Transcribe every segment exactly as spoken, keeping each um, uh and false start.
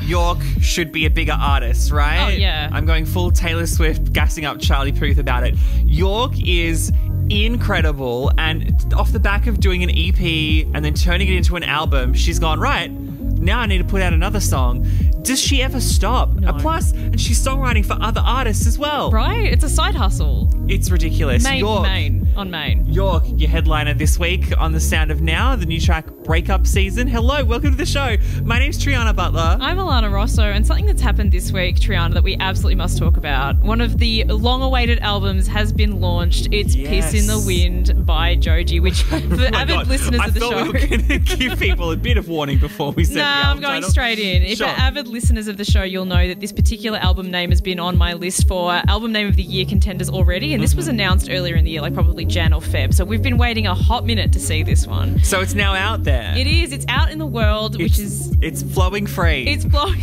York should be a bigger artist, right? Oh, yeah. I'm going full Taylor Swift, gassing up Charlie Puth about it. York is incredible, and off the back of doing an E P and then turning it into an album, she's gone, right, now I need to put out another song. Does she ever stop? No. Uh, plus, and she's songwriting for other artists as well. Right? It's a side hustle. It's ridiculous. Main, York, main, on main. York, your headliner this week on The Sound of Now, the new track Breakup Season. Hello, welcome to the show. My name's Triana Butler. I'm Alana Rosso, and something that's happened this week, Triana, that we absolutely must talk about. One of the long-awaited albums has been launched. It's Yes. Piss in the Wind by Joji, which for Oh my avid God. listeners I of the thought show... we were going to give people a bit of warning before we said the Nah, I'm album going title. straight in. If Sure. you're avid listeners of the show, you'll know that this particular album name has been on my list for album name of the year contenders already, and this was announced earlier in the year, like probably Jan or Feb. So we've been waiting a hot minute to see this one. So it's now out there. It is. It's out in the world, It's, which is it's flowing free. it's blowing.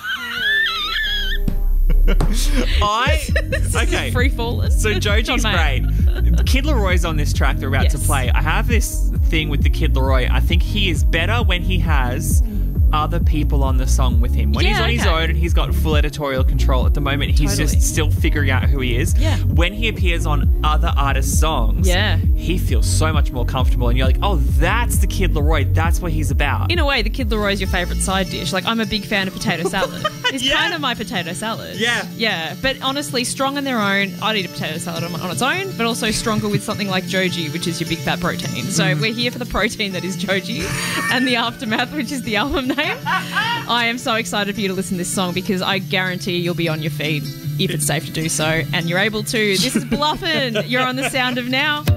I okay. Free fallen. So Joji's great. Kid Leroy's on this track they're about Yes. to play. I have this thing with the Kid Leroy. I think he is better when he has other people on the song with him. When Yeah, he's on his okay. own and he's got full editorial control at the moment, he's Totally. just still figuring out who he is. Yeah. When he appears on other artists' songs, Yeah. he feels so much more comfortable and you're like, oh, that's the Kid Leroy. That's what he's about. In a way, the Kid Leroy is your favourite side dish. Like, I'm a big fan of potato salad. It's Yeah. kind of my potato salad. Yeah. Yeah. But honestly, strong on their own. I'd eat a potato salad on, on its own, but also stronger with something like Joji, which is your big fat protein. So Mm. we're here for the protein that is Joji and the Aftermath, which is the album name. I am so excited for you to listen to this song because I guarantee you'll be on your feet if it's safe to do so, and you're able to. This is Bluffin'. You're on The Sound of Now.